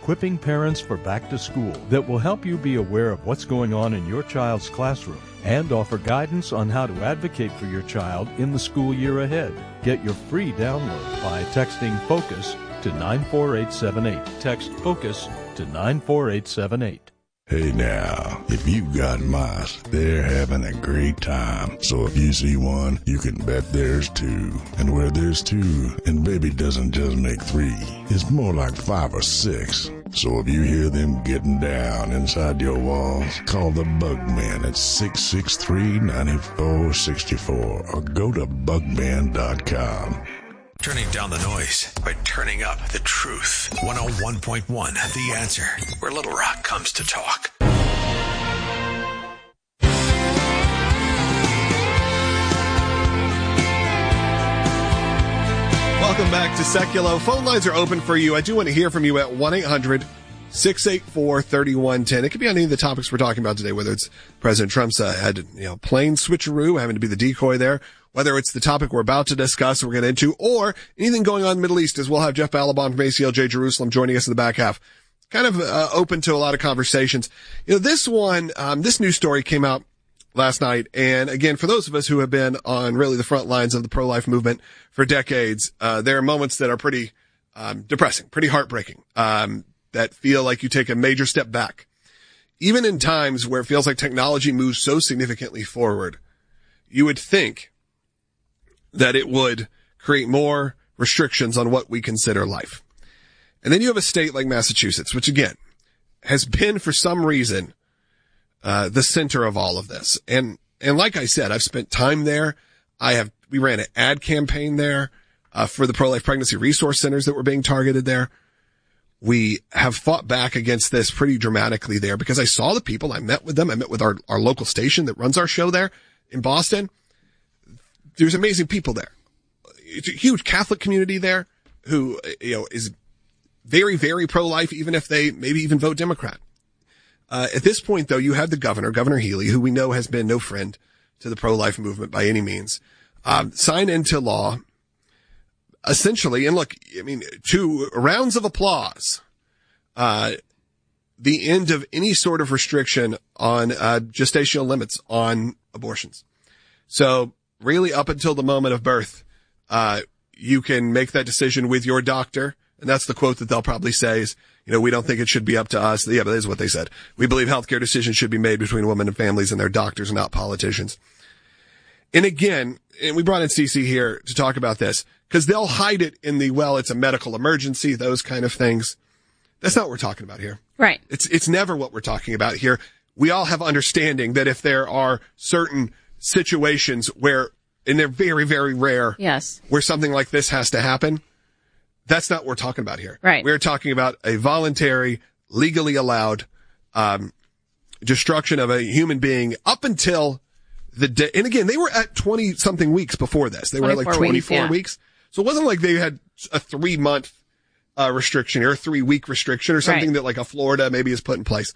Equipping Parents for Back to School that will help you be aware of what's going on in your child's classroom and offer guidance on how to advocate for your child in the school year ahead. Get your free download by texting FOCUS to 94878. Text FOCUS to 94878. Hey now, if you've got mice, they're having a great time. So if you see one, you can bet there's two. And where there's two, and baby doesn't just make three, it's more like 5 or 6. So if you hear them getting down inside your walls, call the Bugman at 663-9464 or go to bugman.com. Turning down the noise by turning up the truth. 101.1 The Answer, where Little Rock comes to talk. Welcome back to Seculo. Phone lines are open for you. I do want to hear from you at 1-800-684-3110. It could be on any of the topics we're talking about today, whether it's President Trump's plane switcheroo, having to be the decoy there, whether it's the topic we're about to discuss, we're getting into, or anything going on in the Middle East, as we'll have Jeff Balaban from ACLJ Jerusalem joining us in the back half. Kind of open to a lot of conversations. This news story came out last night, and again, for those of us who have been on really the front lines of the pro-life movement for decades, there are moments that are pretty depressing, pretty heartbreaking, that feel like you take a major step back. Even in times where it feels like technology moves so significantly forward, you would think that it would create more restrictions on what we consider life. And then you have a state like Massachusetts, which again has been for some reason the center of all of this. And like I said, I've spent time there. We ran an ad campaign there for the pro-life pregnancy resource centers that were being targeted there. We have fought back against this pretty dramatically there because I saw the people. I met with them. I met with our local station that runs our show there in Boston. There's amazing people there. It's a huge Catholic community there who, is very, very pro-life, even if they maybe even vote Democrat. At this point, though, you have the Governor Healy, who we know has been no friend to the pro-life movement by any means, sign into law, essentially, and look, 2 rounds of applause, the end of any sort of restriction on gestational limits on abortions. So, really, up until the moment of birth, you can make that decision with your doctor. And that's the quote that they'll probably say is, we don't think it should be up to us. Yeah, but that is what they said. We believe healthcare decisions should be made between women and families and their doctors and not politicians. And again, and we brought in Cece here to talk about this because they'll hide it in it's a medical emergency, those kind of things. That's not what we're talking about here. Right. It's never what we're talking about here. We all have understanding that if there are certain situations where, and they're very, very rare, yes, where something like this has to happen, that's not what we're talking about here. Right. We're talking about a voluntary, legally allowed, destruction of a human being up until the day. And again, they were at 20-something weeks before this. They were at like 24 weeks. So it wasn't like they had a 3-month, restriction or a 3-week restriction or something that like a Florida maybe has put in place.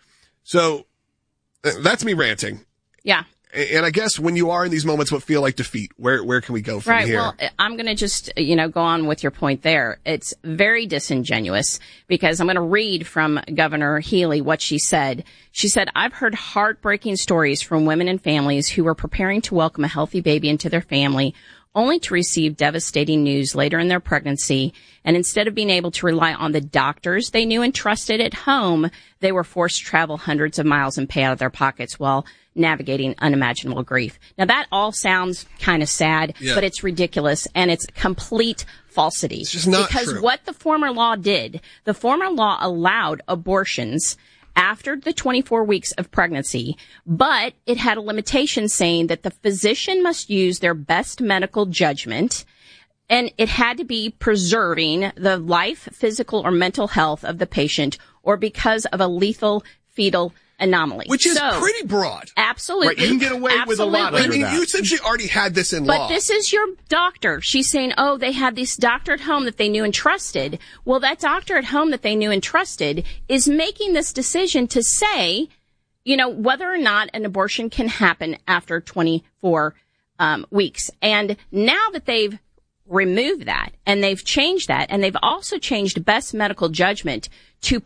So that's me ranting. Yeah. And I guess when you are in these moments what feel like defeat, where can we go from here? Well, I'm going to just, go on with your point there. It's very disingenuous because I'm going to read from Governor Healy what she said. She said, I've heard heartbreaking stories from women and families who were preparing to welcome a healthy baby into their family only to receive devastating news later in their pregnancy. And instead of being able to rely on the doctors they knew and trusted at home, they were forced to travel hundreds of miles and pay out of their pockets while navigating unimaginable grief. Now, that all sounds kind of sad, but it's ridiculous, and it's complete falsity. It's just not because true. What the former law did, the former law allowed abortions after the 24 weeks of pregnancy, but it had a limitation saying that the physician must use their best medical judgment, and it had to be preserving the life, physical, or mental health of the patient, or because of a lethal fetal anomaly. Which is pretty broad. Absolutely. Right, you can get away with a lot of that. You essentially already had this in law. But this is your doctor. She's saying, they had this doctor at home that they knew and trusted. Well, that doctor at home that they knew and trusted is making this decision to say, whether or not an abortion can happen after 24 weeks. And now that they've removed that and they've changed that, and they've also changed best medical judgment to